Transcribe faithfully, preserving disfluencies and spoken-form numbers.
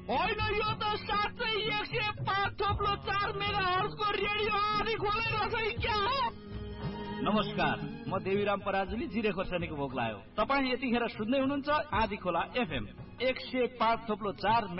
होइन यो त साँच्चै एक सय पाँच थोप्लो चार मेगा हर्जको रेडियो आदि खोलेर रहेछ क्या हो? नमस्कार, म देवीराम पराजुली जिरे खोर्सानीको भोक लाग्यो। तपाईँ यतिखेर सुन्दै हुनुहुन्छ आदि खोला एफएम एक सय पाँच थोप्लो चार